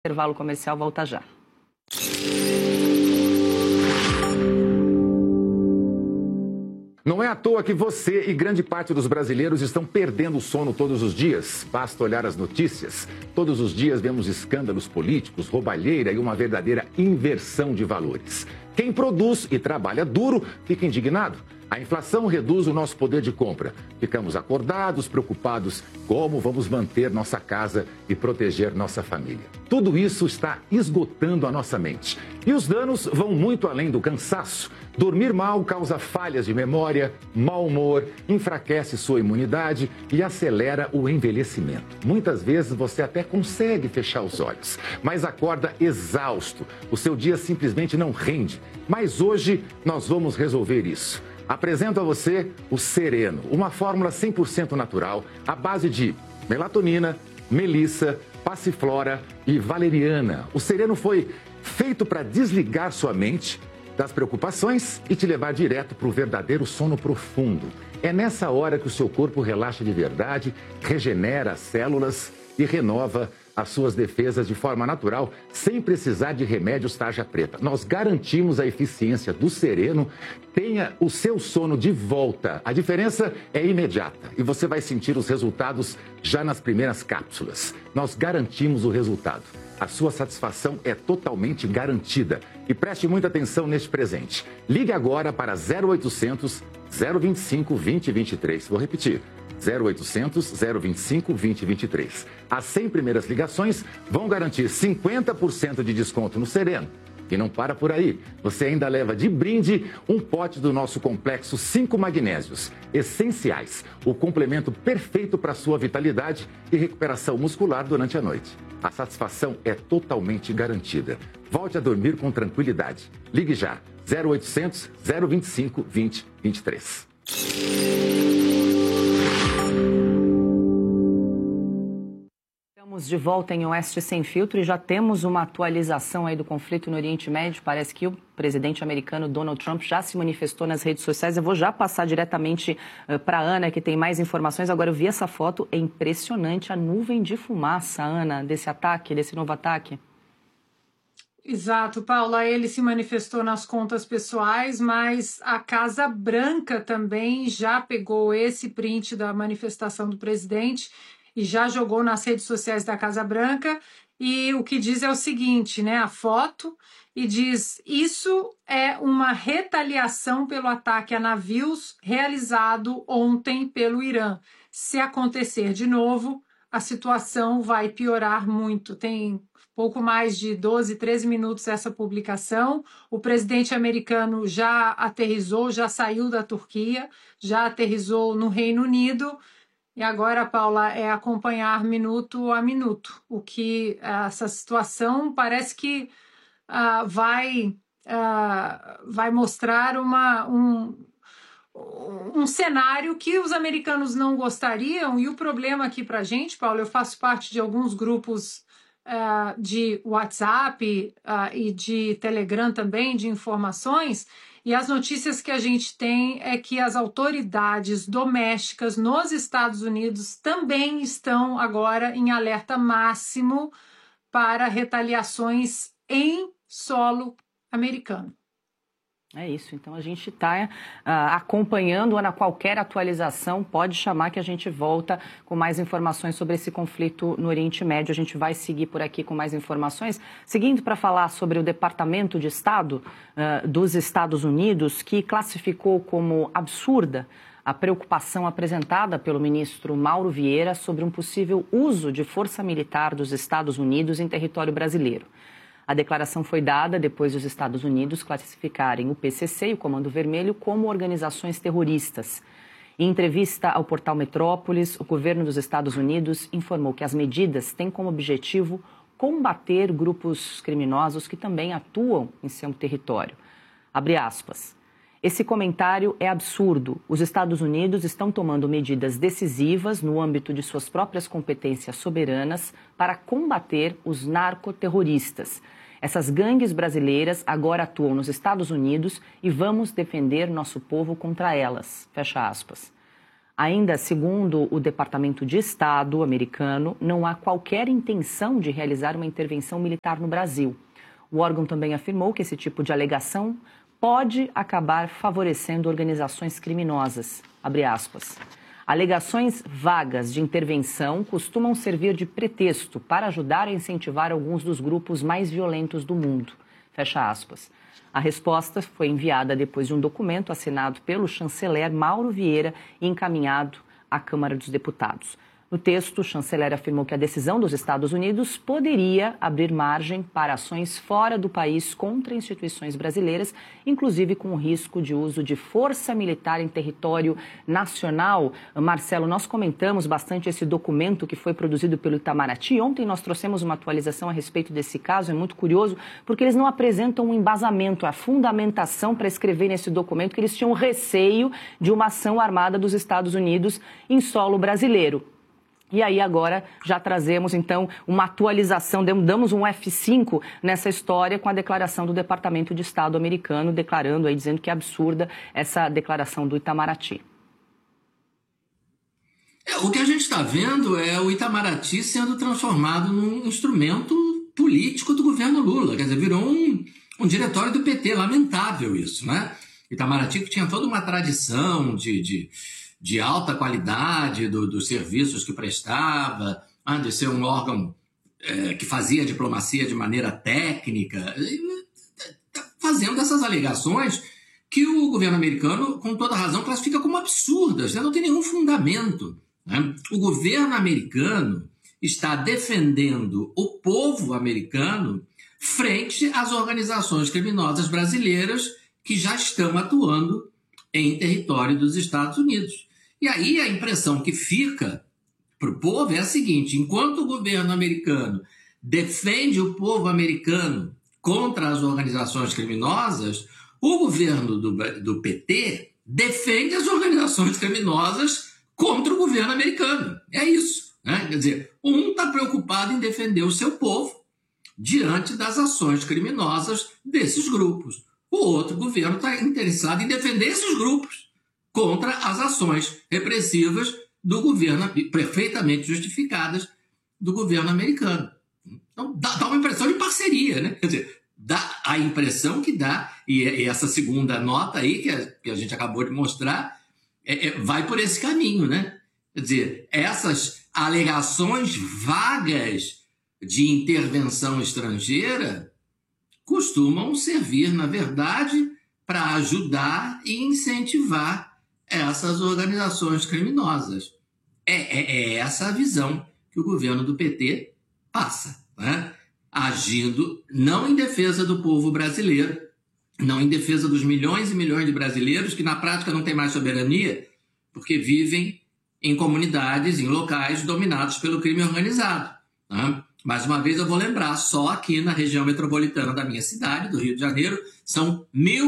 Intervalo comercial, volta já. Não é à toa que você e grande parte dos brasileiros estão perdendo o sono todos os dias. Basta olhar as notícias. Todos os dias vemos escândalos políticos, roubalheira e uma verdadeira inversão de valores. Quem produz e trabalha duro fica indignado. A inflação reduz o nosso poder de compra. Ficamos acordados, preocupados como vamos manter nossa casa e proteger nossa família. Tudo isso está esgotando a nossa mente. E os danos vão muito além do cansaço. Dormir mal causa falhas de memória, mau humor, enfraquece sua imunidade e acelera o envelhecimento. Muitas vezes você até consegue fechar os olhos, mas acorda exausto. O seu dia simplesmente não rende. Mas hoje nós vamos resolver isso. Apresento a você o Sereno, uma fórmula 100% natural à base de melatonina, melissa, passiflora e valeriana. O Sereno foi feito para desligar sua mente das preocupações e te levar direto para o verdadeiro sono profundo. É nessa hora que o seu corpo relaxa de verdade, regenera as células e renova as suas defesas de forma natural, sem precisar de remédios tarja preta. Nós garantimos a eficiência do Sereno. Tenha o seu sono de volta. A diferença é imediata e você vai sentir os resultados já nas primeiras cápsulas. Nós garantimos o resultado. A sua satisfação é totalmente garantida. E preste muita atenção neste presente. Ligue agora para 0800 025 2023. Vou repetir. 0800 025 2023. As 100 primeiras ligações vão garantir 50% de desconto no Sereno. E não para por aí. Você ainda leva de brinde um pote do nosso complexo 5 magnésios essenciais. O complemento perfeito para a sua vitalidade e recuperação muscular durante a noite. A satisfação é totalmente garantida. Volte a dormir com tranquilidade. Ligue já. 0800 025 2023. Estamos de volta em Oeste Sem Filtro e já temos uma atualização aí do conflito no Oriente Médio. Parece que o presidente americano Donald Trump já se manifestou nas redes sociais. Eu vou já passar diretamente para a Ana, que tem mais informações. Agora, eu vi essa foto, é impressionante a nuvem de fumaça, Ana, desse ataque, desse novo ataque. Exato, Paula, ele se manifestou nas contas pessoais, mas a Casa Branca também já pegou esse print da manifestação do presidente e já jogou nas redes sociais da Casa Branca, e o que diz é o seguinte, né, a foto, e diz: isso é uma retaliação pelo ataque a navios realizado ontem pelo Irã. Se acontecer de novo, a situação vai piorar muito. Tem pouco mais de 12, 13 minutos essa publicação. O presidente americano já aterrissou, já saiu da Turquia, já aterrissou no Reino Unido. E agora, Paula, é acompanhar minuto a minuto. O que essa situação parece que vai mostrar um cenário que os americanos não gostariam. E o problema aqui para a gente, Paula, eu faço parte de alguns grupos de WhatsApp e de Telegram também, de informações, e as notícias que a gente tem é que as autoridades domésticas nos Estados Unidos também estão agora em alerta máximo para retaliações em solo americano. É isso, então a gente está acompanhando, Ana, qualquer atualização, pode chamar que a gente volta com mais informações sobre esse conflito no Oriente Médio. A gente vai seguir por aqui com mais informações. Seguindo para falar sobre o Departamento de Estado dos Estados Unidos, que classificou como absurda a preocupação apresentada pelo ministro Mauro Vieira sobre um possível uso de força militar dos Estados Unidos em território brasileiro. A declaração foi dada depois dos Estados Unidos classificarem o PCC e o Comando Vermelho como organizações terroristas. Em entrevista ao portal Metrópolis, o governo dos Estados Unidos informou que as medidas têm como objetivo combater grupos criminosos que também atuam em seu território. Abre aspas. Esse comentário é absurdo. Os Estados Unidos estão tomando medidas decisivas no âmbito de suas próprias competências soberanas para combater os narcoterroristas. Essas gangues brasileiras agora atuam nos Estados Unidos e vamos defender nosso povo contra elas. Fecha aspas. Ainda segundo o Departamento de Estado americano, não há qualquer intenção de realizar uma intervenção militar no Brasil. O órgão também afirmou que esse tipo de alegação pode acabar favorecendo organizações criminosas. Abre aspas. Alegações vagas de intervenção costumam servir de pretexto para ajudar a incentivar alguns dos grupos mais violentos do mundo. Fecha aspas. A resposta foi enviada depois de um documento assinado pelo chanceler Mauro Vieira e encaminhado à Câmara dos Deputados. No texto, o chanceler afirmou que a decisão dos Estados Unidos poderia abrir margem para ações fora do país contra instituições brasileiras, inclusive com o risco de uso de força militar em território nacional. Marcelo, nós comentamos bastante esse documento que foi produzido pelo Itamaraty. Ontem nós trouxemos uma atualização a respeito desse caso. É muito curioso, porque eles não apresentam um embasamento, a fundamentação para escrever nesse documento que eles tinham receio de uma ação armada dos Estados Unidos em solo brasileiro. E aí agora já trazemos, então, uma atualização, damos um F5 nessa história com a declaração do Departamento de Estado americano, declarando aí, dizendo que é absurda essa declaração do Itamaraty. O que a gente está vendo é o Itamaraty sendo transformado num instrumento político do governo Lula. Quer dizer, virou um diretório do PT. Lamentável isso, né? Itamaraty que tinha toda uma tradição de alta qualidade dos serviços que prestava, de ser um órgão que fazia diplomacia de maneira técnica, fazendo essas alegações que o governo americano, com toda razão, classifica como absurdas, né? Não tem nenhum fundamento, né? O governo americano está defendendo o povo americano frente às organizações criminosas brasileiras que já estão atuando em território dos Estados Unidos. E aí a impressão que fica para o povo é a seguinte: enquanto o governo americano defende o povo americano contra as organizações criminosas, o governo do PT defende as organizações criminosas contra o governo americano. É isso, né? Quer dizer, um está preocupado em defender o seu povo diante das ações criminosas desses grupos. O outro governo está interessado em defender esses grupos contra as ações repressivas do governo, perfeitamente justificadas, do governo americano. Então, dá uma impressão de parceria, né? Quer dizer, dá a impressão que dá, e essa segunda nota aí, que a gente acabou de mostrar, vai por esse caminho, né? Quer dizer, essas alegações vagas de intervenção estrangeira costumam servir, na verdade, para ajudar e incentivar essas organizações criminosas. É essa a visão que o governo do PT passa, né? Agindo não em defesa do povo brasileiro, não em defesa dos milhões e milhões de brasileiros que na prática não têm mais soberania, porque vivem em comunidades, em locais dominados pelo crime organizado, né? Mais uma vez eu vou lembrar, só aqui na região metropolitana da minha cidade, do Rio de Janeiro, são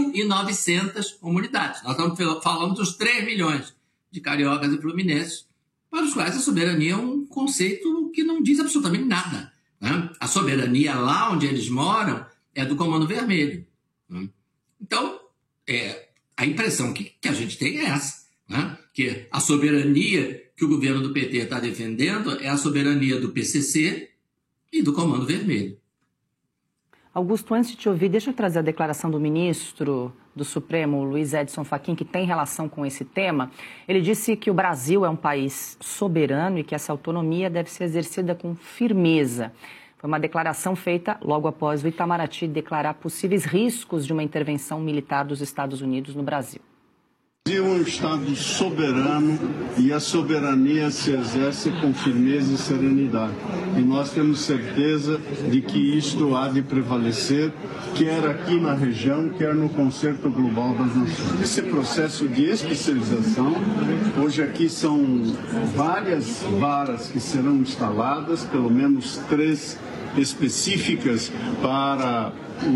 1.900 comunidades. Nós estamos falando dos 3 milhões de cariocas e fluminenses, para os quais a soberania é um conceito que não diz absolutamente nada, né? A soberania lá onde eles moram é do Comando Vermelho, né? Então, a impressão que a gente tem é essa, né? Que a soberania que o governo do PT está defendendo é a soberania do PCC e do Comando Vermelho. Augusto, antes de te ouvir, deixa eu trazer a declaração do ministro do Supremo, Luiz Edson Fachin, que tem relação com esse tema. Ele disse que o Brasil é um país soberano e que essa autonomia deve ser exercida com firmeza. Foi uma declaração feita logo após o Itamaraty declarar possíveis riscos de uma intervenção militar dos Estados Unidos no Brasil. O Brasil é um Estado soberano e a soberania se exerce com firmeza e serenidade. E nós temos certeza de que isto há de prevalecer, quer aqui na região, quer no concerto global das nações. Esse processo de especialização, hoje aqui são várias varas que serão instaladas, pelo menos 3 específicas para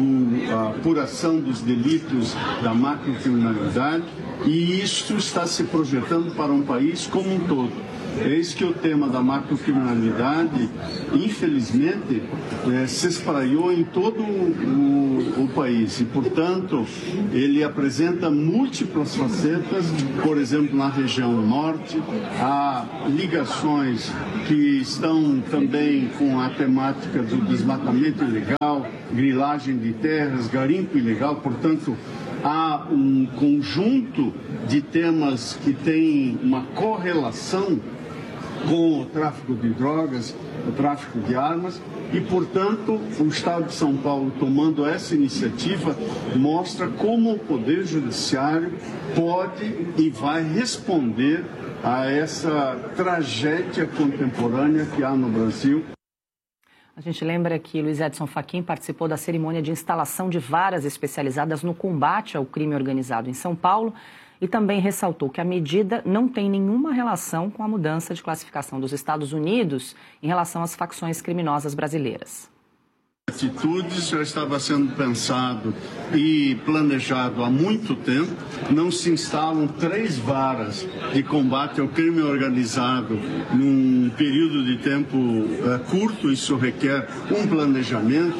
a apuração dos delitos da macrocriminalidade, e isto está se projetando para um país como um todo. Eis que o tema da macrocriminalidade, infelizmente, se espraiou em todo o país e, portanto, ele apresenta múltiplas facetas. Por exemplo, na região norte, há ligações que estão também com a temática do desmatamento ilegal, grilagem de terras, garimpo ilegal. Portanto, há um conjunto de temas que tem uma correlação com o tráfico de drogas, o tráfico de armas e, portanto, o Estado de São Paulo tomando essa iniciativa mostra como o Poder Judiciário pode e vai responder a essa tragédia contemporânea que há no Brasil. A gente lembra que Luiz Edson Fachin participou da cerimônia de instalação de varas especializadas no combate ao crime organizado em São Paulo e também ressaltou que a medida não tem nenhuma relação com a mudança de classificação dos Estados Unidos em relação às facções criminosas brasileiras. Atitudes já estava sendo pensado e planejado há muito tempo. Não se instalam 3 varas de combate ao crime organizado num período de tempo curto. Isso requer um planejamento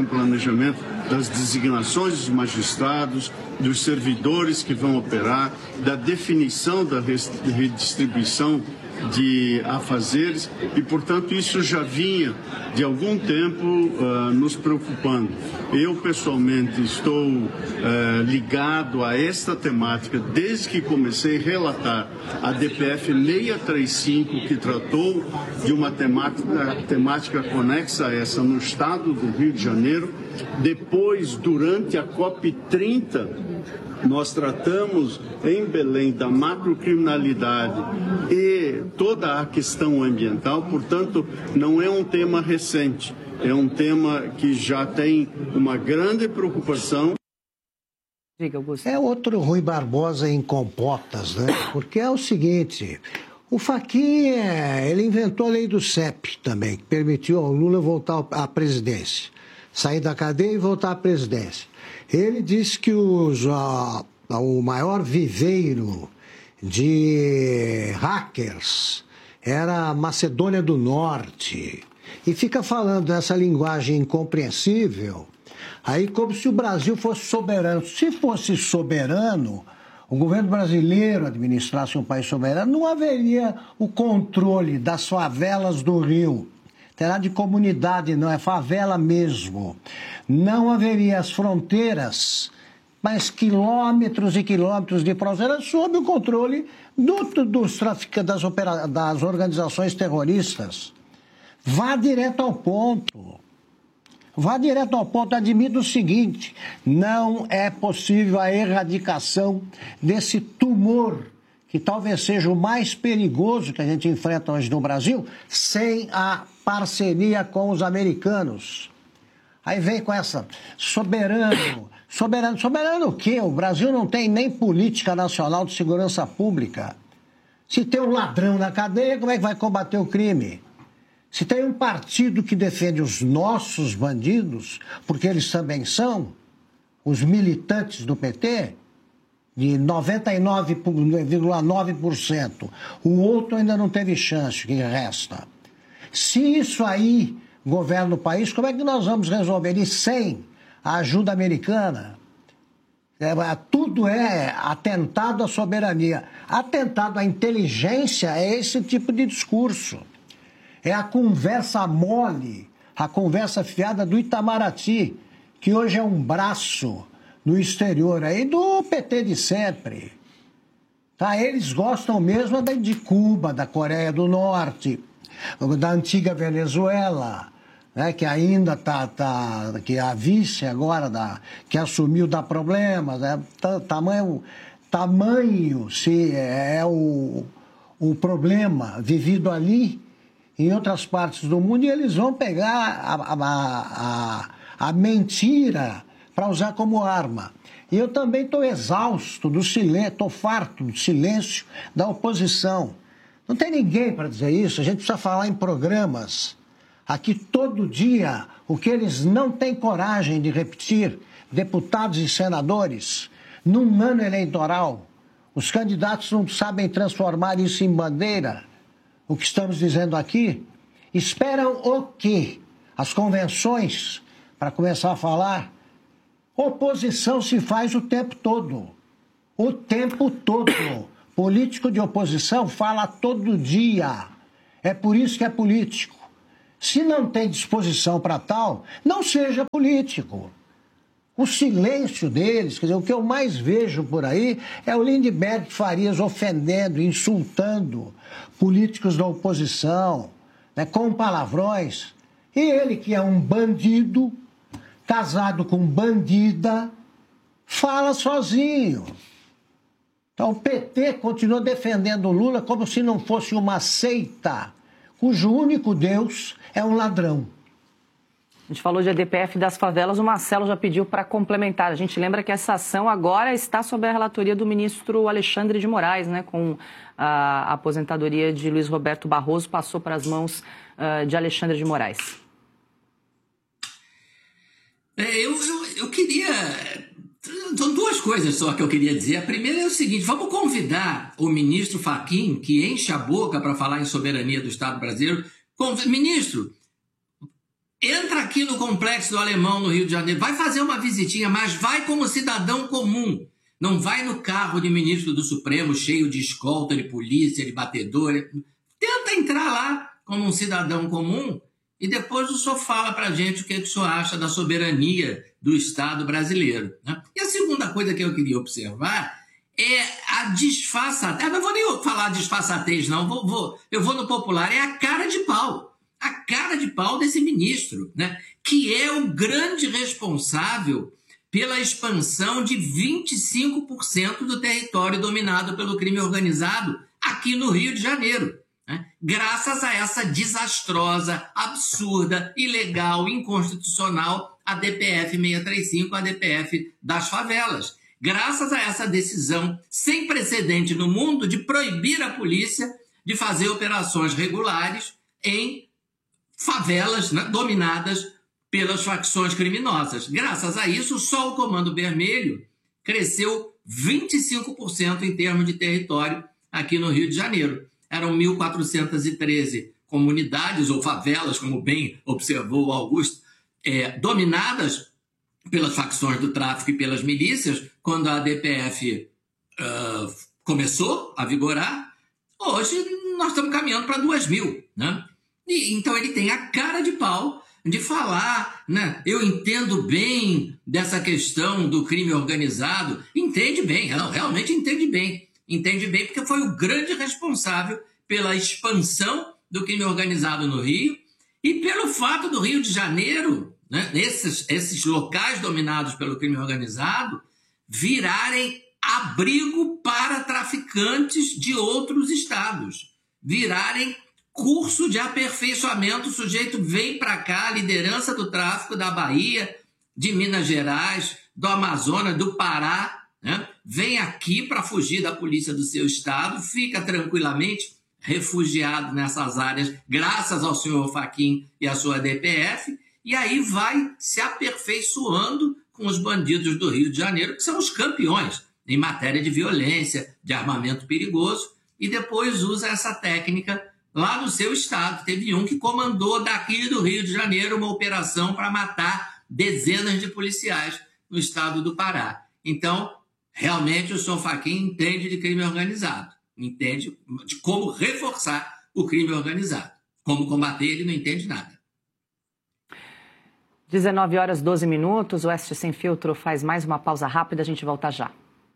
das designações dos magistrados, dos servidores que vão operar, da definição da redistribuição de afazeres e, portanto, isso já vinha de algum tempo nos preocupando. Eu, pessoalmente, estou ligado a esta temática desde que comecei a relatar a DPF 635, que tratou de uma temática conexa a essa no estado do Rio de Janeiro. Depois, durante a COP30, nós tratamos em Belém da macrocriminalidade e toda a questão ambiental. Portanto, não é um tema recente, é um tema que já tem uma grande preocupação. É outro Rui Barbosa em compotas, né? Porque é o seguinte, o Fachin, ele inventou a lei do CEP também, que permitiu ao Lula voltar à presidência, sair da cadeia e voltar à presidência. Ele disse que o maior viveiro de hackers era a Macedônia do Norte. E fica falando essa linguagem incompreensível, aí como se o Brasil fosse soberano. Se fosse soberano, o governo brasileiro administrasse um país soberano, não haveria o controle das favelas do Rio. Terá de comunidade, não é favela mesmo. Não haveria as fronteiras, mas quilômetros e quilômetros de fronteira sob o controle dos traficantes, das organizações terroristas. Vá direto ao ponto. Vá direto ao ponto. Admito o seguinte, não é possível a erradicação desse tumor, que talvez seja o mais perigoso que a gente enfrenta hoje no Brasil, sem a parceria com os americanos. Aí vem com essa soberano o quê? O Brasil não tem nem política nacional de segurança pública. Se tem um ladrão na cadeia, como é que vai combater o crime? Se tem um partido que defende os nossos bandidos, porque eles também são, os militantes do PT, de 99,9%, o outro ainda não teve chance, que resta. Se isso aí governa o país, como é que nós vamos resolver? E sem a ajuda americana? Tudo é atentado à soberania. Atentado à inteligência é esse tipo de discurso. É a conversa mole, a conversa fiada do Itamaraty, que hoje é um braço no exterior aí do PT de sempre. Tá? Eles gostam mesmo de Cuba, da Coreia do Norte, da antiga Venezuela, né, que ainda que é a vice agora, que assumiu, dá problemas, né, tamanho se é o problema vivido ali, em outras partes do mundo, e eles vão pegar a mentira para usar como arma. E eu também estou exausto do silêncio, estou farto do silêncio da oposição. Não tem ninguém para dizer isso, a gente precisa falar em programas. Aqui todo dia, o que eles não têm coragem de repetir, deputados e senadores, num ano eleitoral, os candidatos não sabem transformar isso em bandeira. o que estamos dizendo aqui, esperam o quê? As convenções, para começar a falar, oposição se faz o tempo todo. O tempo todo. Político de oposição fala todo dia. É por isso que é político. Se não tem disposição para tal, não seja político. O silêncio deles, quer dizer, o que eu mais vejo por aí é o Lindbergh Farias ofendendo, insultando políticos da oposição, né, com palavrões. E ele, que é um bandido, casado com bandida, fala sozinho. Então o PT continua defendendo o Lula como se não fosse uma seita, cujo único Deus é um ladrão. A gente falou de ADPF das favelas, o Marcelo já pediu para complementar. A gente lembra que essa ação agora está sob a relatoria do ministro Alexandre de Moraes, né, com a aposentadoria de Luiz Roberto Barroso, passou para as mãos de Alexandre de Moraes. Eu queria... São duas coisas só que eu queria dizer. A primeira é o seguinte: vamos convidar o ministro Fachin, que enche a boca para falar em soberania do Estado brasileiro. Ministro, entra aqui no Complexo do Alemão, no Rio de Janeiro, vai fazer uma visitinha, mas vai como cidadão comum. Não vai no carro de ministro do Supremo, cheio de escolta, de polícia, de batedor. Tenta entrar lá como um cidadão comum e depois o senhor fala para a gente o que o senhor acha da soberania do Estado brasileiro, né? E a segunda coisa que eu queria observar é a disfarçatez. Eu não vou nem falar disfarçatez, não. Eu vou no popular. É a cara de pau. A cara de pau desse ministro, né? Que é o grande responsável pela expansão de 25% do território dominado pelo crime organizado aqui no Rio de Janeiro, né? Graças a essa desastrosa, absurda, ilegal, inconstitucional ADPF 635, ADPF das favelas. Graças a essa decisão sem precedente no mundo de proibir a polícia de fazer operações regulares em favelas, né, dominadas pelas facções criminosas. Graças a isso, só o Comando Vermelho cresceu 25% em termos de território aqui no Rio de Janeiro. Eram 1.413 comunidades ou favelas, como bem observou o Augusto, dominadas pelas facções do tráfico e pelas milícias, quando a ADPF começou a vigorar. Hoje nós estamos caminhando para 2.000, né? E, então ele tem a cara de pau de falar, né? Eu entendo bem dessa questão do crime organizado. Entende bem, não, realmente entende bem. Entende bem porque foi o grande responsável pela expansão do crime organizado no Rio e pelo fato do Rio de Janeiro, né, esses locais dominados pelo crime organizado, virarem abrigo para traficantes de outros estados, virarem curso de aperfeiçoamento. O sujeito vem para cá, a liderança do tráfico da Bahia, de Minas Gerais, do Amazonas, do Pará, né, vem aqui para fugir da polícia do seu estado, fica tranquilamente refugiado nessas áreas, graças ao senhor Fachin e à sua DPF, e aí vai se aperfeiçoando com os bandidos do Rio de Janeiro, que são os campeões em matéria de violência, de armamento perigoso, e depois usa essa técnica lá no seu estado. Teve um que comandou daqui do Rio de Janeiro uma operação para matar dezenas de policiais no estado do Pará. Então, realmente o senhor Fachin entende de crime organizado, entende de como reforçar o crime organizado. Como combater, ele não entende nada. 19h12. O Oeste Sem Filtro faz mais uma pausa rápida, a gente volta já.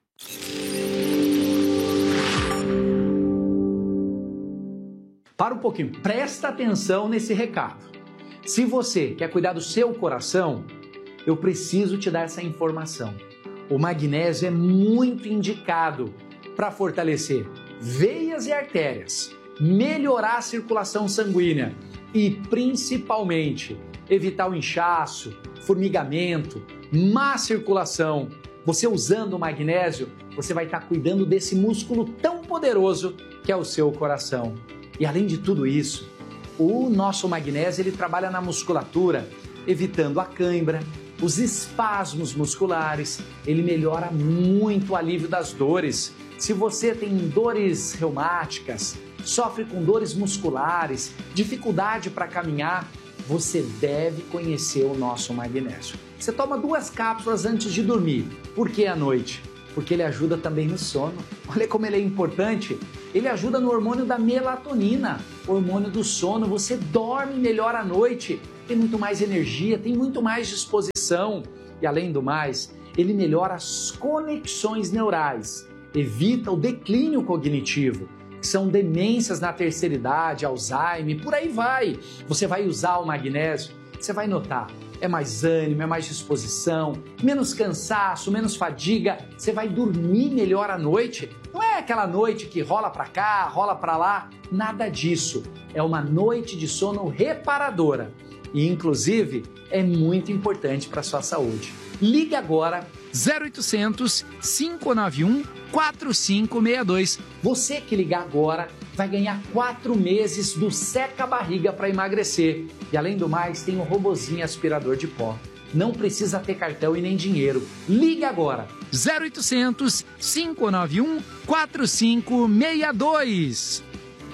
Para um pouquinho, presta atenção nesse recado. Se você quer cuidar do seu coração, eu preciso te dar essa informação. O magnésio é muito indicado para fortalecer veias e artérias, melhorar a circulação sanguínea e, principalmente, evitar o inchaço, formigamento, má circulação. Você usando o magnésio, você vai estar cuidando desse músculo tão poderoso que é o seu coração. E além de tudo isso, o nosso magnésio ele trabalha na musculatura, evitando a cãibra, os espasmos musculares, ele melhora muito o alívio das dores. Se você tem dores reumáticas, sofre com dores musculares, dificuldade para caminhar, você deve conhecer o nosso magnésio. Você toma 2 cápsulas antes de dormir. Por que à noite? Porque ele ajuda também no sono. Olha como ele é importante. Ele ajuda no hormônio da melatonina, hormônio do sono. Você dorme melhor à noite, tem muito mais energia, tem muito mais disposição. E além do mais, ele melhora as conexões neurais, evita o declínio cognitivo, que são demências na terceira idade, Alzheimer, por aí vai. Você vai usar o magnésio, você vai notar, é mais ânimo, é mais disposição, menos cansaço, menos fadiga, você vai dormir melhor à noite. Não é aquela noite que rola para cá, rola para lá, nada disso. É uma noite de sono reparadora e, inclusive, é muito importante para a sua saúde. Ligue agora 0800 591 4562. Você que ligar agora vai ganhar 4 meses do Seca Barriga para emagrecer. E além do mais, tem um robozinho aspirador de pó. Não precisa ter cartão e nem dinheiro. Ligue agora. 0800 591 4562.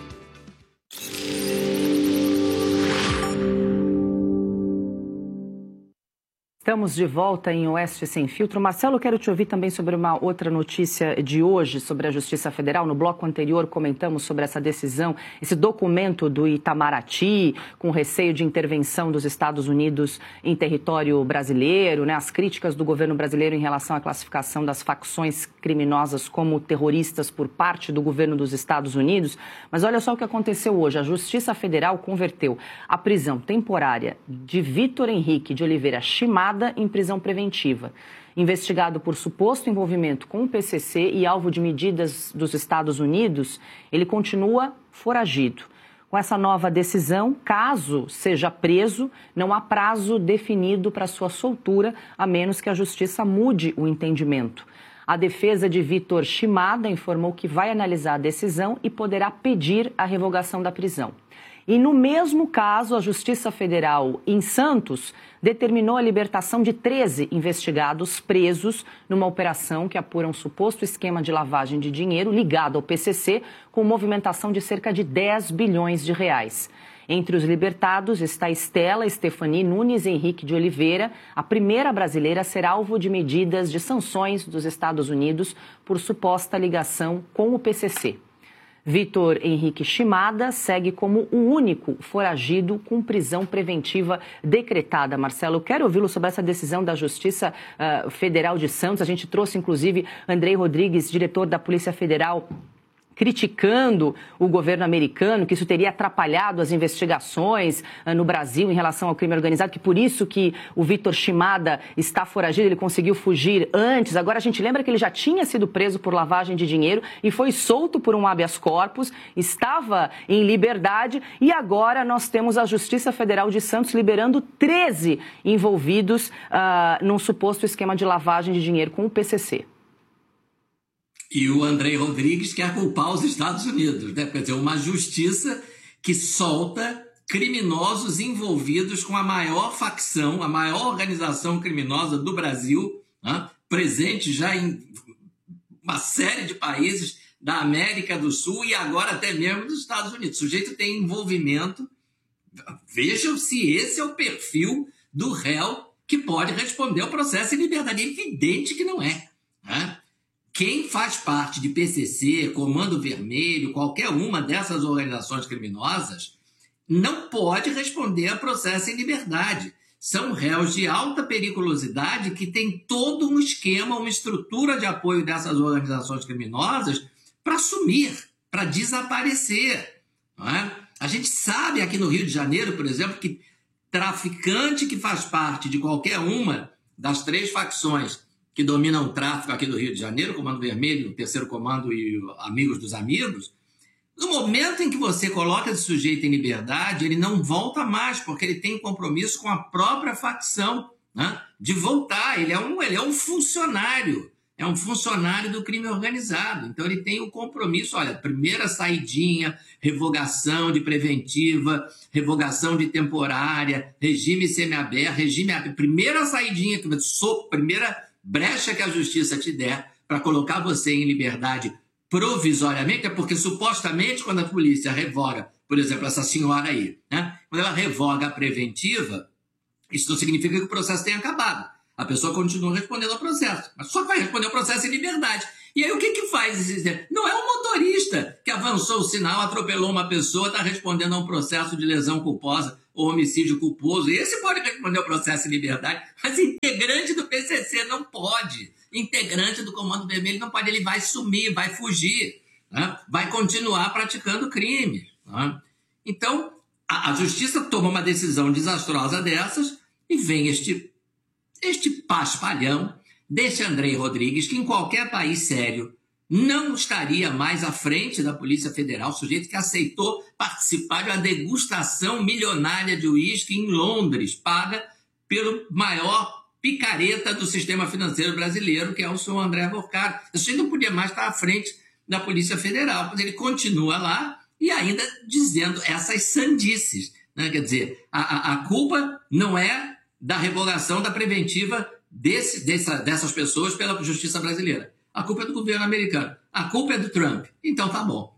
Estamos de volta em Oeste Sem Filtro. Marcelo, quero te ouvir também sobre uma outra notícia de hoje sobre a Justiça Federal. No bloco anterior comentamos sobre essa decisão, esse documento do Itamaraty, com receio de intervenção dos Estados Unidos em território brasileiro, né? As críticas do governo brasileiro em relação à classificação das facções criminosas como terroristas por parte do governo dos Estados Unidos. Mas olha só o que aconteceu hoje. A Justiça Federal converteu a prisão temporária de Vitor Henrique de Oliveira Chimada em prisão preventiva. Investigado por suposto envolvimento com o PCC e alvo de medidas dos Estados Unidos, ele continua foragido. Com essa nova decisão, caso seja preso, não há prazo definido para sua soltura, a menos que a Justiça mude o entendimento. A defesa de Vitor Chimada informou que vai analisar a decisão e poderá pedir a revogação da prisão. E no mesmo caso, a Justiça Federal em Santos determinou a libertação de 13 investigados presos numa operação que apura um suposto esquema de lavagem de dinheiro ligado ao PCC com movimentação de cerca de 10 bilhões de reais. Entre os libertados está Estela Stephanie Nunes Henrique de Oliveira, a primeira brasileira a ser alvo de medidas de sanções dos Estados Unidos por suposta ligação com o PCC. Vitor Henrique Chimada segue como o único foragido com prisão preventiva decretada. Marcelo, eu quero ouvi-lo sobre essa decisão da Justiça Federal de Santos. A gente trouxe, inclusive, Andrei Rodrigues, diretor da Polícia Federal, criticando o governo americano, que isso teria atrapalhado as investigações no Brasil em relação ao crime organizado, que por isso que o Vitor Chimada está foragido, ele conseguiu fugir antes. Agora a gente lembra que ele já tinha sido preso por lavagem de dinheiro e foi solto por um habeas corpus, estava em liberdade e agora nós temos a Justiça Federal de Santos liberando 13 envolvidos num suposto esquema de lavagem de dinheiro com o PCC. E o Andrei Rodrigues quer culpar os Estados Unidos, né? Quer dizer, uma justiça que solta criminosos envolvidos com a maior facção, a maior organização criminosa do Brasil, né? Presente já em uma série de países da América do Sul e agora até mesmo dos Estados Unidos. O sujeito tem envolvimento. Vejam se esse é o perfil do réu que pode responder ao processo em liberdade. É evidente que não é, né? Quem faz parte de PCC, Comando Vermelho, qualquer uma dessas organizações criminosas, não pode responder a processo em liberdade. São réus de alta periculosidade que têm todo um esquema, uma estrutura de apoio dessas organizações criminosas para sumir, para desaparecer. Não é? A gente sabe aqui no Rio de Janeiro, por exemplo, que traficante que faz parte de qualquer uma das 3 facções que dominam o tráfico aqui do Rio de Janeiro, Comando Vermelho, o Terceiro Comando e Amigos dos Amigos, no momento em que você coloca esse sujeito em liberdade, ele não volta mais, porque ele tem compromisso com a própria facção, né, de voltar. Ele é um funcionário, é um funcionário do crime organizado. Então ele tem o compromisso, olha, primeira saidinha, revogação de preventiva, revogação de temporária, regime semiaberto, primeira saidinha, primeira brecha que a justiça te der para colocar você em liberdade provisoriamente, é porque supostamente quando a polícia revoga, por exemplo, essa senhora aí, né? Quando ela revoga a preventiva, isso não significa que o processo tenha acabado. A pessoa continua respondendo ao processo, mas só vai responder ao processo em liberdade. E aí o que faz? Não é um motorista que avançou o sinal, atropelou uma pessoa, está respondendo a um processo de lesão culposa ou homicídio culposo. Esse pode responder ao processo em liberdade, mas integrante do PCC não pode. Integrante do Comando Vermelho não pode, ele vai sumir, vai fugir, né? Vai continuar praticando crime. Né? Então, a justiça toma uma decisão desastrosa dessas e vem este paspalhão desse Andrei Rodrigues, que em qualquer país sério não estaria mais à frente da Polícia Federal, sujeito que aceitou participar de uma degustação milionária de uísque em Londres, paga pelo maior picareta do sistema financeiro brasileiro, que é o senhor André Arvocaro. Isso não podia mais estar à frente da Polícia Federal, mas ele continua lá e ainda dizendo essas sandices. Né? Quer dizer, a culpa não é da revogação da preventiva dessas pessoas pela justiça brasileira. A culpa é do governo americano. A culpa é do Trump. Então tá bom.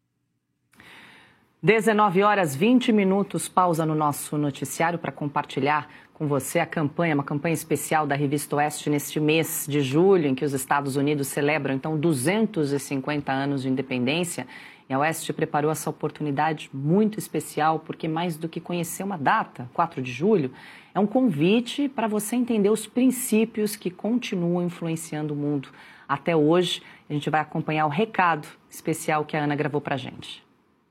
19h20, pausa no nosso noticiário para compartilhar com você a campanha, uma campanha especial da Revista Oeste neste mês de julho, em que os Estados Unidos celebram, então, 250 anos de independência. E a Oeste preparou essa oportunidade muito especial, porque mais do que conhecer uma data, 4 de julho, é um convite para você entender os princípios que continuam influenciando o mundo. Até hoje, a gente vai acompanhar o recado especial que a Ana gravou para a gente.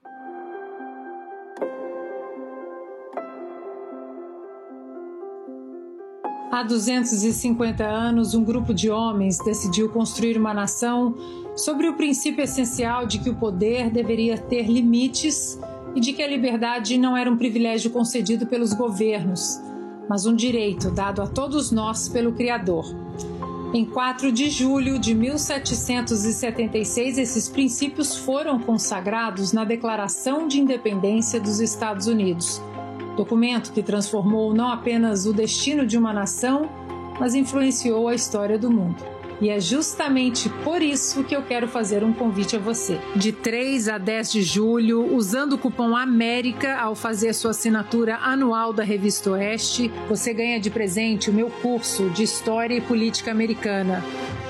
Há 250 anos, um grupo de homens decidiu construir uma nação sobre o princípio essencial de que o poder deveria ter limites e de que a liberdade não era um privilégio concedido pelos governos, mas um direito dado a todos nós pelo Criador. Em 4 de julho de 1776, esses princípios foram consagrados na Declaração de Independência dos Estados Unidos, documento que transformou não apenas o destino de uma nação, mas influenciou a história do mundo. E é justamente por isso que eu quero fazer um convite a você. De 3 a 10 de julho, usando o cupom AMÉRICA ao fazer sua assinatura anual da Revista Oeste, você ganha de presente o meu curso de História e Política Americana.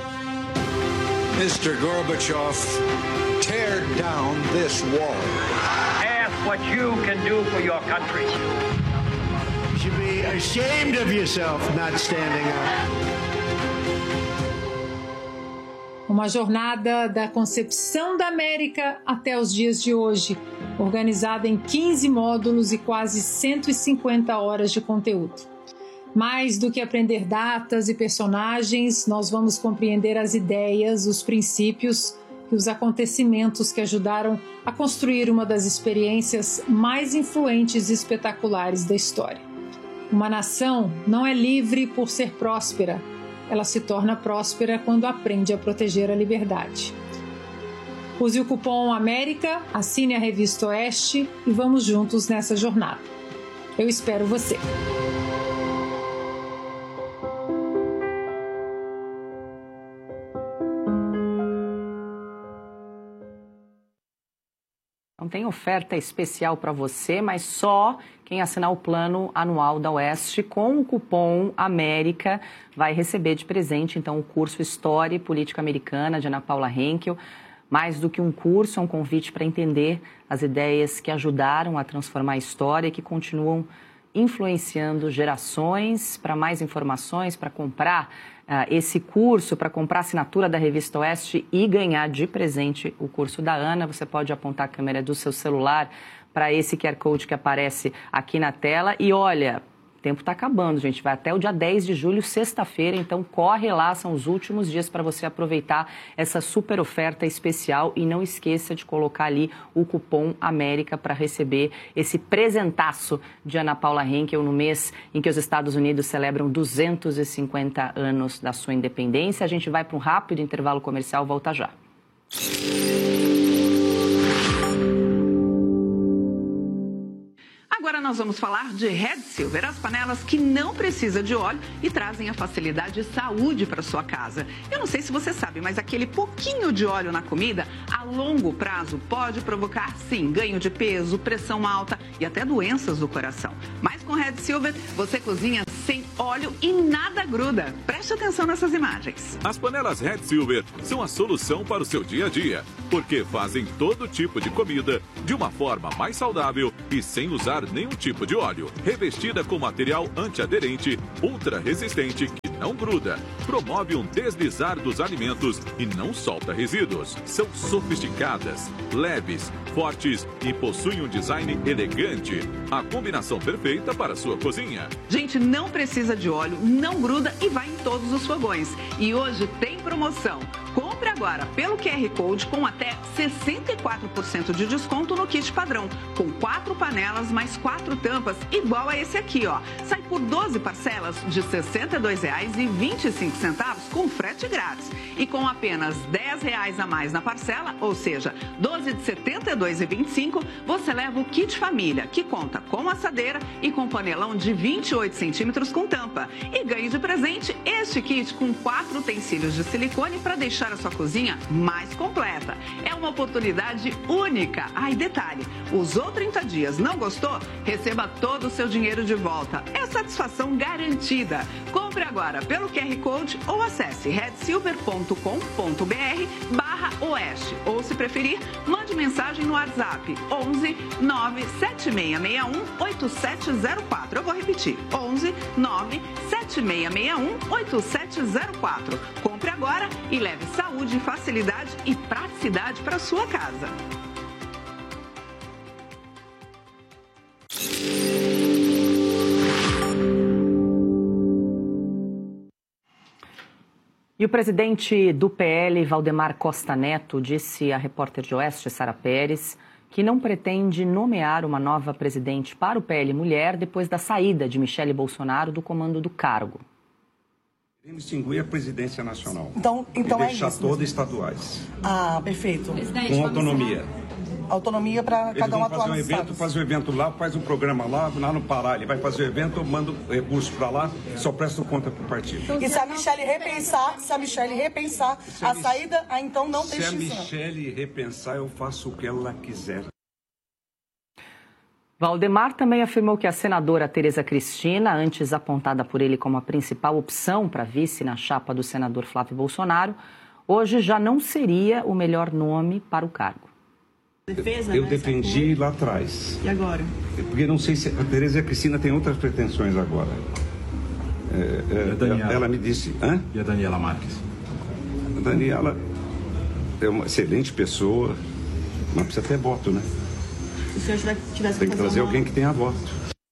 Mr. Gorbachev, tear down this wall. What you can do for your country. You should be ashamed of yourself not standing up. Uma jornada da concepção da América até os dias de hoje, organizada em 15 módulos e quase 150 horas de conteúdo. Mais do que aprender datas e personagens, nós vamos compreender as ideias, os princípios e os acontecimentos que ajudaram a construir uma das experiências mais influentes e espetaculares da história. Uma nação não é livre por ser próspera, ela se torna próspera quando aprende a proteger a liberdade. Use o cupom AMÉRICA, assine a Revista Oeste e vamos juntos nessa jornada. Eu espero você! Não tem oferta especial para você, mas só quem assinar o plano anual da Oeste com o cupom AMÉRICA vai receber de presente, então, o curso História e Política Americana de Ana Paula Henkel. Mais do que um curso, é um convite para entender as ideias que ajudaram a transformar a história e que continuam influenciando gerações. Para mais informações, para comprar esse curso, para comprar a assinatura da Revista Oeste e ganhar de presente o curso da Ana, você pode apontar a câmera do seu celular para esse QR Code que aparece aqui na tela. E olha, o tempo está acabando, gente. Vai até o dia 10 de julho, sexta-feira, então corre lá, são os últimos dias para você aproveitar essa super oferta especial e não esqueça de colocar ali o cupom AMÉRICA para receber esse presentaço de Ana Paula Henkel no mês em que os Estados Unidos celebram 250 anos da sua independência. A gente vai para um rápido intervalo comercial, volta já. Agora nós nós vamos falar de Red Silver, as panelas que não precisam de óleo e trazem a facilidade e saúde para sua casa. Eu não sei se você sabe, mas aquele pouquinho de óleo na comida, a longo prazo, pode provocar, sim, ganho de peso, pressão alta e até doenças do coração. Mas com Red Silver, você cozinha sem óleo e nada gruda. Preste atenção nessas imagens. As panelas Red Silver são a solução para o seu dia a dia, porque fazem todo tipo de comida de uma forma mais saudável e sem usar nenhum tipo de óleo. Revestida com material antiaderente, ultra resistente que não gruda, promove um deslizar dos alimentos e não solta resíduos. São sofisticadas, leves, fortes e possuem um design elegante. A combinação perfeita para a sua cozinha. Gente, não precisa de óleo, não gruda e vai em todos os fogões. E hoje tem promoção. Compre agora pelo QR Code com até 64% de desconto no kit padrão, com 4 panelas mais 4 tampas, igual a esse aqui, ó. Sai por 12 parcelas de R$ 62,25 com frete grátis. E com apenas R$ 10 a mais na parcela, ou seja, 12 de R$ 72,25, você leva o kit família, que conta com assadeira e com panelão de 28 centímetros com tampa. E ganhe de presente este kit com 4 utensílios de silicone para deixar a sua cozinha mais completa. É uma oportunidade única. E detalhe, usou 30 dias, não gostou? Receba todo o seu dinheiro de volta. É satisfação garantida. Compre agora pelo QR Code ou acesse redsilver.com.br/oeste. Ou, se preferir, mande mensagem no WhatsApp 11 97661 8704. Eu vou repetir, 11 97661 8704. Compre agora e leve saúde, facilidade e praticidade para sua casa. E o presidente do PL, Valdemar Costa Neto, disse à repórter de Oeste, Sara Pérez, que não pretende nomear uma nova presidente para o PL Mulher depois da saída de Michele Bolsonaro do comando do cargo. Queremos extinguir a presidência nacional. Então e deixar isso, todas estaduais. Perfeito. Com autonomia. Autonomia para cada um atuar no estado. Faz o evento lá, faz o programa lá no Pará. Ele vai fazer o evento, manda o recurso para lá, só presta conta para o partido. E se a Michele repensar, a saída, então não tem extinção. Se a Michele repensar, eu faço o que ela quiser. Valdemar também afirmou que a senadora Tereza Cristina, antes apontada por ele como a principal opção para vice na chapa do senador Flávio Bolsonaro, hoje já não seria o melhor nome para o cargo. Eu defendi lá atrás. E agora? Porque não sei se a Tereza Cristina tem outras pretensões agora. Ela me disse... E a Daniela Marques? A Daniela é uma excelente pessoa, mas precisa ter voto, né? Se o senhor tivesse tem que trazer alguém que tenha voto.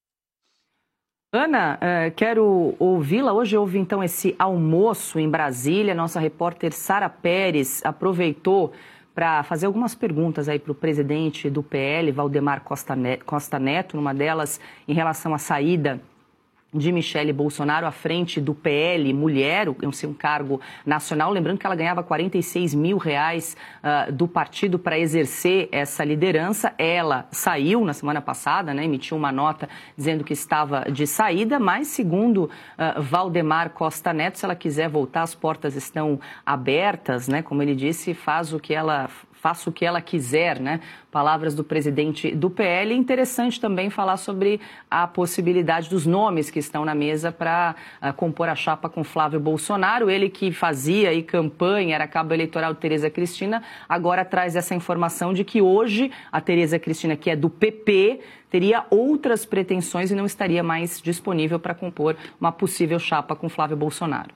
Ana, quero ouvi-la. Hoje houve então esse almoço em Brasília. Nossa repórter Sara Pérez aproveitou para fazer algumas perguntas aí para o presidente do PL, Valdemar Costa Neto, numa delas em relação à saída de Michele Bolsonaro à frente do PL Mulher, um cargo nacional. Lembrando que ela ganhava R$46 mil do partido para exercer essa liderança. Ela saiu na semana passada, né, emitiu uma nota dizendo que estava de saída, mas segundo Valdemar Costa Neto, se ela quiser voltar, as portas estão abertas, né, como ele disse, faça o que ela quiser, né? Palavras do presidente do PL. Interessante também falar sobre a possibilidade dos nomes que estão na mesa para compor a chapa com Flávio Bolsonaro. Ele que fazia aí campanha, era cabo eleitoral de Tereza Cristina, agora traz essa informação de que hoje a Tereza Cristina, que é do PP, teria outras pretensões e não estaria mais disponível para compor uma possível chapa com Flávio Bolsonaro.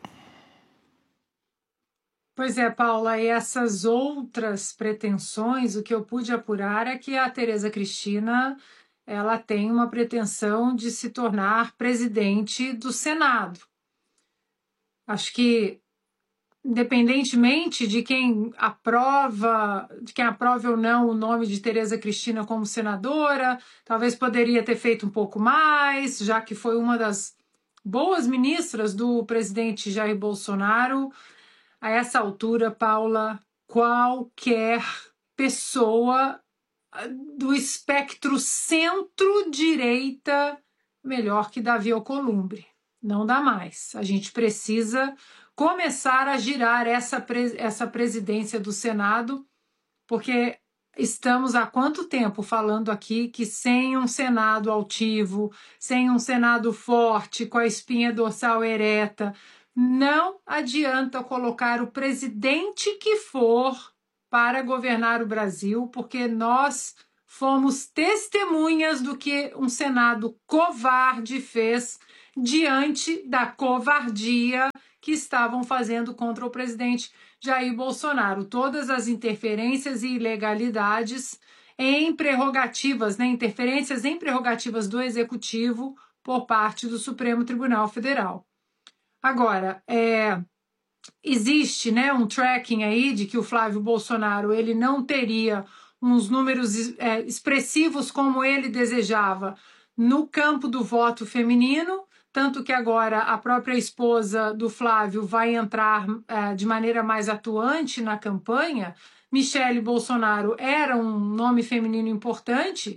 Pois é, Paula, e essas outras pretensões, o que eu pude apurar é que a Tereza Cristina, ela tem uma pretensão de se tornar presidente do Senado. Acho que, independentemente de quem aprove ou não o nome de Tereza Cristina como senadora, talvez poderia ter feito um pouco mais, já que foi uma das boas ministras do presidente Jair Bolsonaro. A essa altura, Paula, qualquer pessoa do espectro centro-direita melhor que Davi Alcolumbre. Não dá mais. A gente precisa começar a girar essa presidência do Senado, porque estamos há quanto tempo falando aqui que sem um Senado altivo, sem um Senado forte, com a espinha dorsal ereta, não adianta colocar o presidente que for para governar o Brasil, porque nós fomos testemunhas do que um Senado covarde fez diante da covardia que estavam fazendo contra o presidente Jair Bolsonaro. Todas as interferências e ilegalidades em prerrogativas, né, interferências em prerrogativas do Executivo por parte do Supremo Tribunal Federal. Agora, existe, né, um tracking aí de que o Flávio Bolsonaro ele não teria uns números expressivos como ele desejava no campo do voto feminino, tanto que agora a própria esposa do Flávio vai entrar de maneira mais atuante na campanha. Michele Bolsonaro era um nome feminino importante,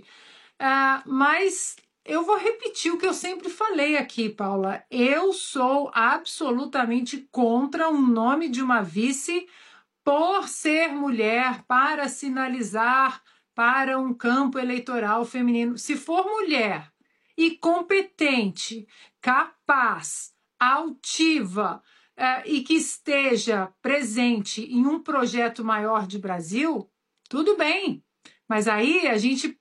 mas eu vou repetir o que eu sempre falei aqui, Paula. Eu sou absolutamente contra um nome de uma vice por ser mulher, para sinalizar para um campo eleitoral feminino. Se for mulher e competente, capaz, altiva e que esteja presente em um projeto maior de Brasil, tudo bem. Mas aí a gente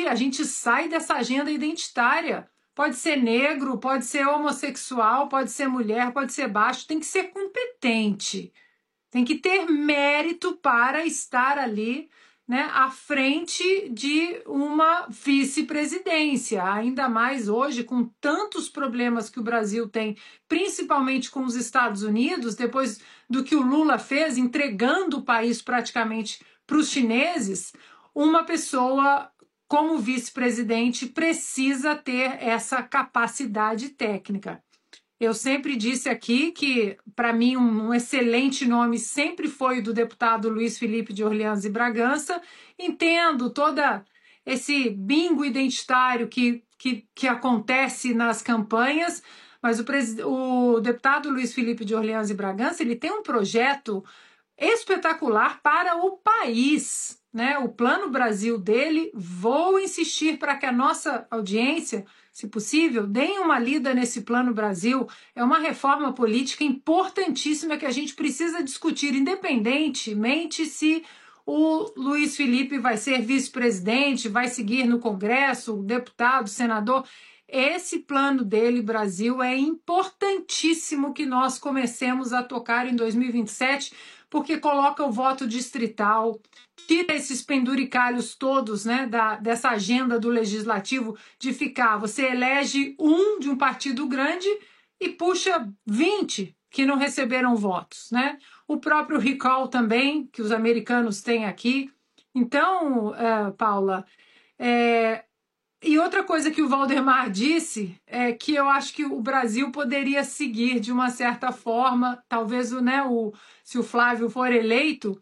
sai dessa agenda identitária. Pode ser negro, pode ser homossexual, pode ser mulher, pode ser baixo, tem que ser competente. Tem que ter mérito para estar ali, né, à frente de uma vice-presidência, ainda mais hoje com tantos problemas que o Brasil tem, principalmente com os Estados Unidos, depois do que o Lula fez, entregando o país praticamente para os chineses. Uma pessoa como vice-presidente precisa ter essa capacidade técnica. Eu sempre disse aqui que, para mim, um excelente nome sempre foi o do deputado Luiz Felipe de Orleans e Bragança. Entendo todo esse bingo identitário que acontece nas campanhas, mas o deputado Luiz Felipe de Orleans e Bragança ele tem um projeto espetacular para o país, né? O Plano Brasil dele, vou insistir para que a nossa audiência, se possível, deem uma lida nesse Plano Brasil. É uma reforma política importantíssima que a gente precisa discutir, independentemente se o Luiz Felipe vai ser vice-presidente, vai seguir no Congresso, deputado, senador. Esse plano dele, Brasil, é importantíssimo que nós comecemos a tocar em 2027, porque coloca o voto distrital, tira esses penduricalhos todos, né, dessa agenda do legislativo de ficar, você elege um de um partido grande e puxa 20 que não receberam votos, né? O próprio recall também, que os americanos têm aqui. Então, Paula, e outra coisa que o Valdemar disse é que eu acho que o Brasil poderia seguir de uma certa forma, talvez se o Flávio for eleito,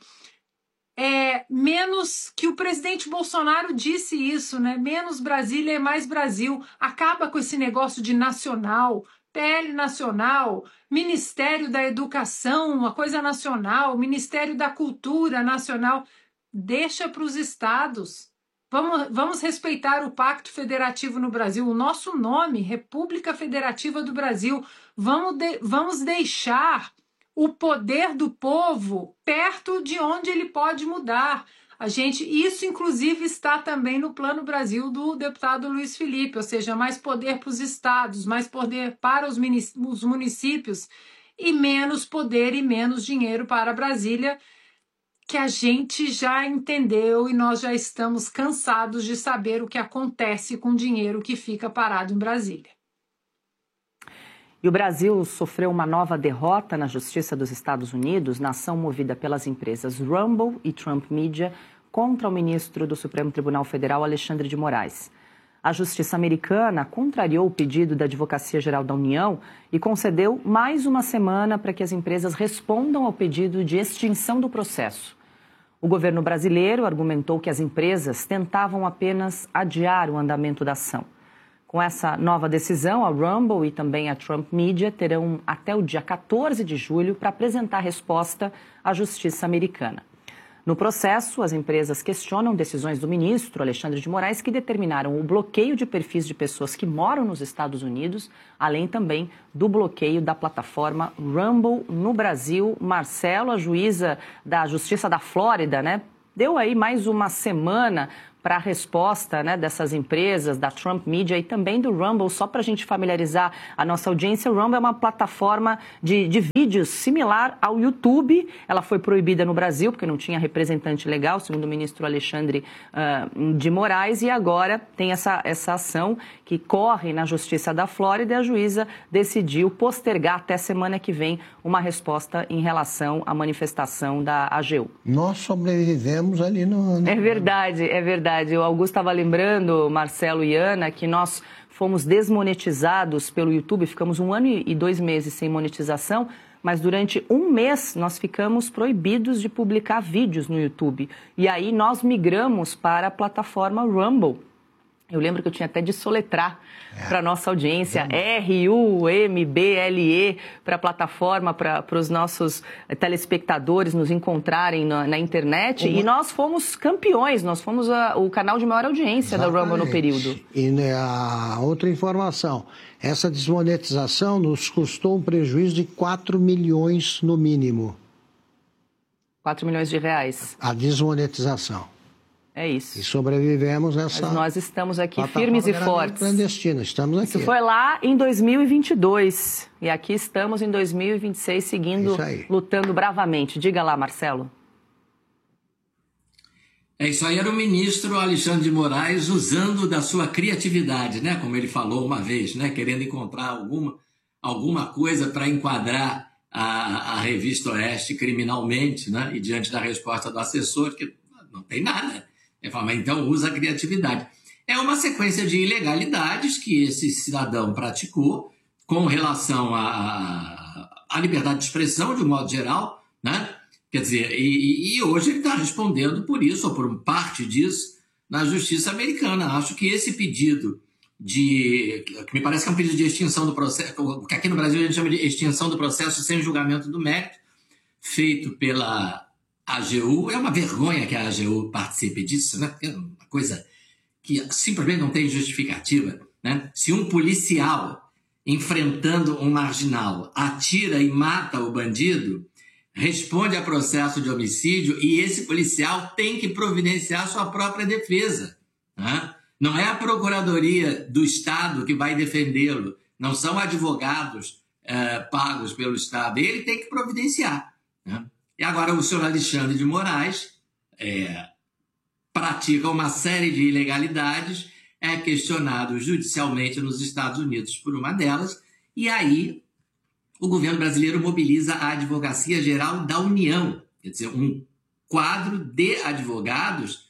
menos que o presidente Bolsonaro disse isso, né? Menos Brasília é mais Brasil. Acaba com esse negócio de nacional, PL nacional, Ministério da Educação, uma coisa nacional, Ministério da Cultura nacional. Deixa para os estados. Vamos respeitar o Pacto Federativo no Brasil, o nosso nome, República Federativa do Brasil. Vamos deixar o poder do povo perto de onde ele pode mudar. Isso, inclusive, está também no Plano Brasil do deputado Luiz Felipe, ou seja, mais poder para os estados, mais poder para os municípios e menos poder e menos dinheiro para Brasília, que a gente já entendeu e nós já estamos cansados de saber o que acontece com o dinheiro que fica parado em Brasília. E o Brasil sofreu uma nova derrota na Justiça dos Estados Unidos, na ação movida pelas empresas Rumble e Trump Media contra o ministro do Supremo Tribunal Federal, Alexandre de Moraes. A Justiça americana contrariou o pedido da Advocacia Geral da União e concedeu mais uma semana para que as empresas respondam ao pedido de extinção do processo. O governo brasileiro argumentou que as empresas tentavam apenas adiar o andamento da ação. Com essa nova decisão, a Rumble e também a Trump Media terão até o dia 14 de julho para apresentar resposta à justiça americana. No processo, as empresas questionam decisões do ministro Alexandre de Moraes que determinaram o bloqueio de perfis de pessoas que moram nos Estados Unidos, além também do bloqueio da plataforma Rumble no Brasil. Marcelo, a juíza da Justiça da Flórida, deu aí mais uma semana para a resposta dessas empresas, da Trump Media e também do Rumble. Só para a gente familiarizar a nossa audiência, o Rumble é uma plataforma de vídeos similar ao YouTube. Ela foi proibida no Brasil porque não tinha representante legal, segundo o ministro Alexandre de Moraes, e agora tem essa ação que corre na Justiça da Flórida e a juíza decidiu postergar até semana que vem uma resposta em relação à manifestação da AGU. Nós sobrevivemos ali no... É verdade. O Augusto estava lembrando, Marcelo e Ana, que nós fomos desmonetizados pelo YouTube, ficamos 1 ano e 2 meses sem monetização, mas durante 1 mês nós ficamos proibidos de publicar vídeos no YouTube. E aí nós migramos para a plataforma Rumble. Eu lembro que eu tinha até de soletrar para a nossa audiência, RUMBLE, para a plataforma, para os nossos telespectadores nos encontrarem na internet. E nós fomos campeões, nós fomos o canal de maior audiência da Rumble no período. E a outra informação, essa desmonetização nos custou um prejuízo de 4 milhões no mínimo. 4 milhões de reais. A desmonetização. É isso. E sobrevivemos nessa... Mas nós estamos aqui firmes e fortes. Clandestina, estamos aqui. Isso foi lá em 2022. E aqui estamos em 2026, seguindo, lutando bravamente. Diga lá, Marcelo. Isso aí era o ministro Alexandre de Moraes usando da sua criatividade, como ele falou uma vez, querendo encontrar alguma coisa para enquadrar a Revista Oeste criminalmente, e diante da resposta do assessor, que não tem nada. Ele fala, mas então usa a criatividade. É uma sequência de ilegalidades que esse cidadão praticou com relação à liberdade de expressão, de um modo geral, Quer dizer, e hoje ele está respondendo por isso, ou por parte disso, na justiça americana. Acho que esse pedido que me parece que é um pedido de extinção do processo, que aqui no Brasil a gente chama de extinção do processo sem julgamento do mérito, feito pela AGU, é uma vergonha que a AGU participe disso, É uma coisa que simplesmente não tem justificativa, Se um policial enfrentando um marginal atira e mata o bandido, responde a processo de homicídio e esse policial tem que providenciar sua própria defesa, Não é a Procuradoria do Estado que vai defendê-lo, não são advogados pagos pelo Estado, ele tem que providenciar, E agora o senhor Alexandre de Moraes pratica uma série de ilegalidades, é questionado judicialmente nos Estados Unidos por uma delas, e aí o governo brasileiro mobiliza a Advocacia Geral da União, quer dizer, um quadro de advogados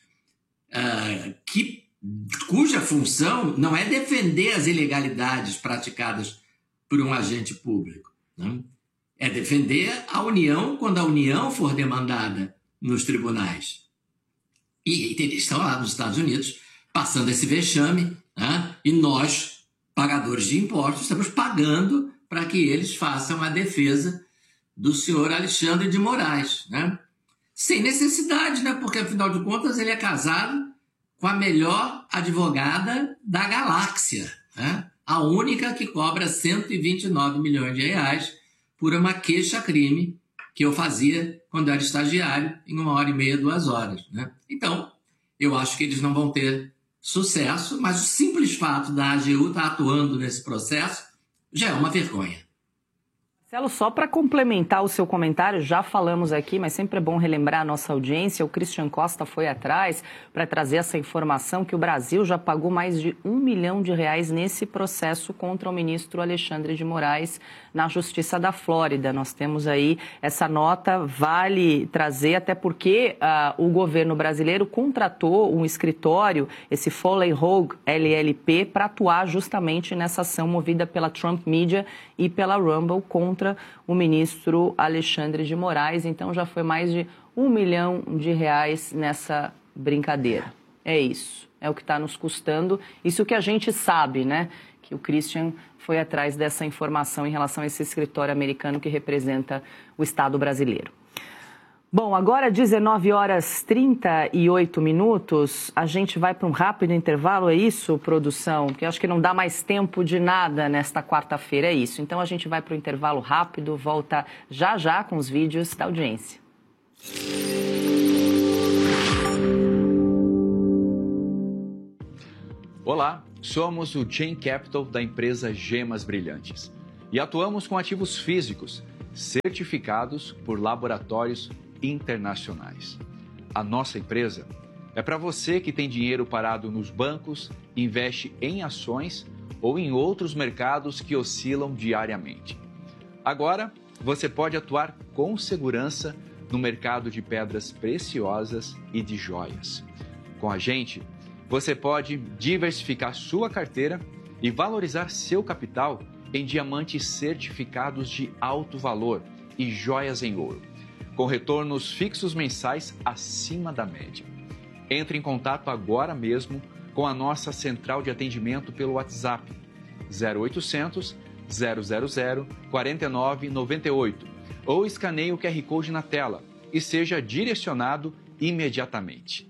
cuja função não é defender as ilegalidades praticadas por um agente público, É defender a União quando a União for demandada nos tribunais. E eles estão lá nos Estados Unidos passando esse vexame, e nós, pagadores de impostos, estamos pagando para que eles façam a defesa do senhor Alexandre de Moraes. Sem necessidade, porque afinal de contas ele é casado com a melhor advogada da galáxia, a única que cobra 129 milhões de reais por uma queixa-crime que eu fazia quando eu era estagiário em 1h30, 2 horas. Então, eu acho que eles não vão ter sucesso, mas o simples fato da AGU estar atuando nesse processo já é uma vergonha. Marcelo, só para complementar o seu comentário, já falamos aqui, mas sempre é bom relembrar a nossa audiência, o Christian Costa foi atrás para trazer essa informação que o Brasil já pagou mais de R$1 milhão nesse processo contra o ministro Alexandre de Moraes na Justiça da Flórida. Nós temos aí essa nota, vale trazer, até porque o governo brasileiro contratou um escritório, esse Foley Hoag LLP, para atuar justamente nessa ação movida pela Trump Media e pela Rumble contra contra o ministro Alexandre de Moraes. Então já foi mais de R$1 milhão nessa brincadeira. É isso, é o que está nos custando. Isso que a gente sabe, né? Que o Christian foi atrás dessa informação em relação a esse escritório americano que representa o Estado brasileiro. Bom, agora 19h38, a gente vai para um rápido intervalo, é isso, produção? Porque eu acho que não dá mais tempo de nada nesta quarta-feira, é isso. Então a gente vai para o intervalo rápido, volta já já com os vídeos da audiência. Olá, somos o Chain Capital da empresa Gemas Brilhantes e atuamos com ativos físicos certificados por laboratórios internacionais. A nossa empresa é para você que tem dinheiro parado nos bancos, investe em ações ou em outros mercados que oscilam diariamente. Agora, você pode atuar com segurança no mercado de pedras preciosas e de joias. Com a gente, você pode diversificar sua carteira e valorizar seu capital em diamantes certificados de alto valor e joias em ouro, com retornos fixos mensais acima da média. Entre em contato agora mesmo com a nossa central de atendimento pelo WhatsApp 0800 000 4998 ou escaneie o QR Code na tela e seja direcionado imediatamente.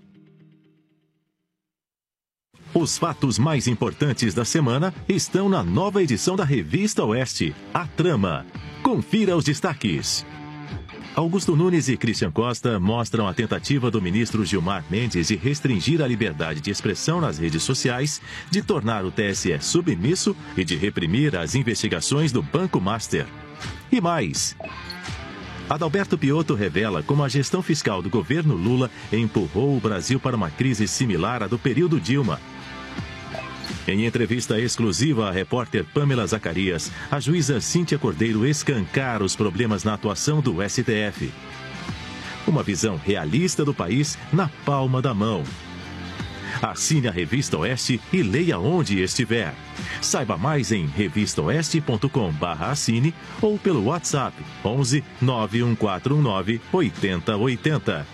Os fatos mais importantes da semana estão na nova edição da Revista Oeste, A Trama. Confira os destaques. Augusto Nunes e Christian Costa mostram a tentativa do ministro Gilmar Mendes de restringir a liberdade de expressão nas redes sociais, de tornar o TSE submisso e de reprimir as investigações do Banco Master. E mais. Adalberto Piotto revela como a gestão fiscal do governo Lula empurrou o Brasil para uma crise similar à do período Dilma. Em entrevista exclusiva à repórter Pamela Zacarias, a juíza Cíntia Cordeiro escancara os problemas na atuação do STF. Uma visão realista do país na palma da mão. Assine a Revista Oeste e leia onde estiver. Saiba mais em revistaoeste.com/assine ou pelo WhatsApp 11 91419 8080.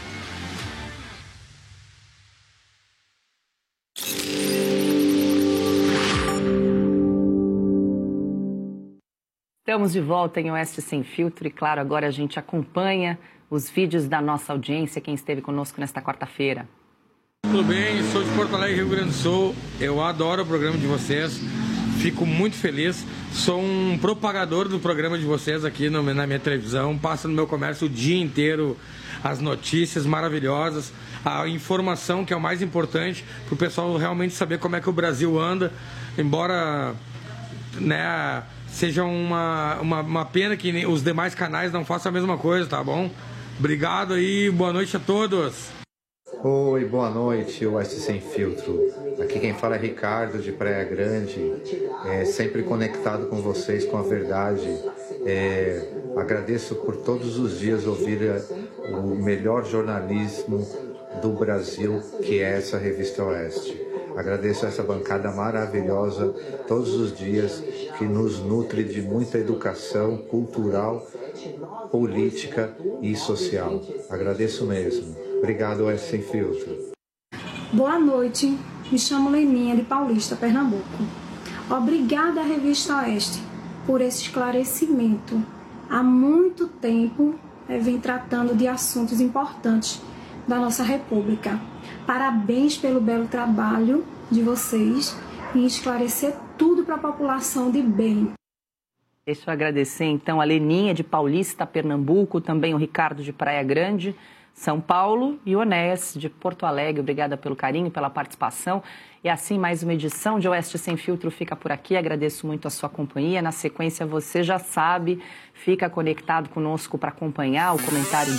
Estamos de volta em Oeste Sem Filtro e, claro, agora a gente acompanha os vídeos da nossa audiência, quem esteve conosco nesta quarta-feira. Tudo bem? Sou de Porto Alegre, Rio Grande do Sul. Eu adoro o programa de vocês, fico muito feliz. Sou um propagador do programa de vocês aqui na minha televisão. Passo no meu comércio o dia inteiro as notícias maravilhosas, a informação que é o mais importante para o pessoal realmente saber como é que o Brasil anda, embora, né, seja uma pena que os demais canais não façam a mesma coisa, tá bom? Obrigado aí, boa noite a todos. Oi, boa noite, Oeste Sem Filtro. Aqui quem fala é Ricardo, de Praia Grande, sempre conectado com vocês, com a verdade. Agradeço por todos os dias ouvir o melhor jornalismo do Brasil, que é essa Revista Oeste. Agradeço essa bancada maravilhosa todos os dias, que nos nutre de muita educação cultural, política e social. Agradeço mesmo. Obrigado, Oeste Sem Filtro. Boa noite, me chamo Leninha, de Paulista, Pernambuco. Obrigada à Revista Oeste por esse esclarecimento. Há muito tempo vem tratando de assuntos importantes da nossa República. Parabéns pelo belo trabalho de vocês em esclarecer tudo para a população de bem. Deixa eu agradecer então a Leninha de Paulista, Pernambuco, também o Ricardo de Praia Grande, São Paulo, e o Onés de Porto Alegre. Obrigada pelo carinho, pela participação. E assim, mais uma edição de Oeste Sem Filtro fica por aqui. Agradeço muito a sua companhia. Na sequência, você já sabe, fica conectado conosco para acompanhar o comentário